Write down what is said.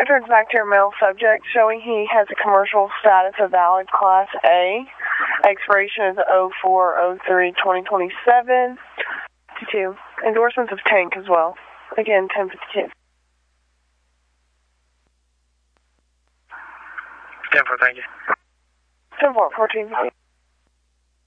Returns back to your male subject, showing he has a commercial status of valid Class A. Expiration is 04/03/2027. 2. Endorsements of tank as well. Again, 1052. 10-4, thank you. 10-4, 14.